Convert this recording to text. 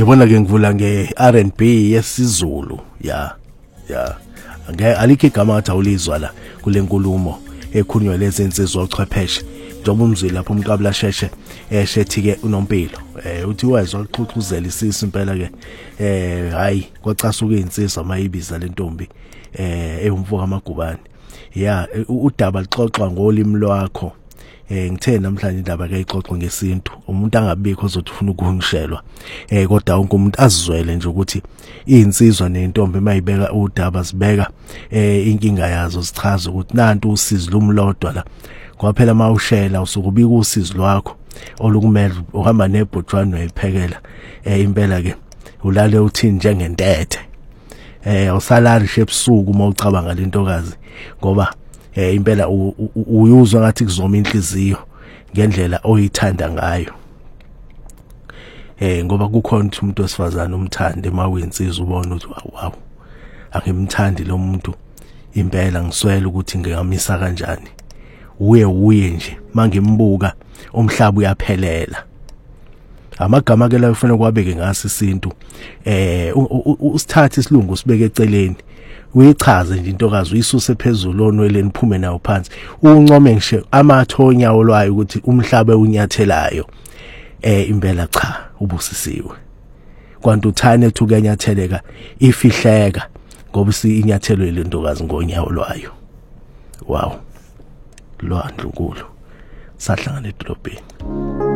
Yabona ke ngivula nge-R&B yesiZulu ya alikho igama athi awulizwa la kule nkulumo ekhulunywa lezi insizwa ochwepheshe njengoba umzwi lapho uMqabula Sheshe shethi ke unompilo uthi wezwa uxuxuzela isisi impela ke hayi kwacasuka insizwa mayibiza lentombi eyumvuka amagubane ya udaba lixoxwa ngolimi lwakho ngithe namhlanje indaba ke ixoxwa ngesintu umuntu angabikho ozothi ufuna ukungishelwa kodwa wonke umuntu azizwele nje ukuthi insizwa nentombi mayibeka udaba sibeka inkinga yazo sichaza ukuthi nantu usizi lumlodwa la kwaphela mawushela usukubika usizi lwakho olukumele uhamba nebhotshwana uyiphekela impela ke ulale uthini njengentethe awusalali shebusuku mawucabanga lentokazi ngoba impela uyuzwa ngathi kuzoma inhliziyo ngendlela oyithanda ngayo ngoba kukhona umuntu osifazana umthande mawinsizwa ubona ukuthi wow angimthandi lo muntu impela ngiswela ukuthi ngingamisa kanjani uye nje mangimbuka umhlaba uyaphelela amagama ke la ufuna kwabeke ngasi isintu usithathe isilungu sibeke eceleni uyichaze nje intokazi uyisuse phezulu onweleni phume nawo phansi uncome ngisho amathonya olwayo ukuthi umhlaba unyathelayo impela cha ubusisiwe kwanti uthane ethi ukanyatheleka ifihleka ngoba inyathelo lentokazi ngonyawo lwayo wow lwandlunkulu sahlangana edolobheni.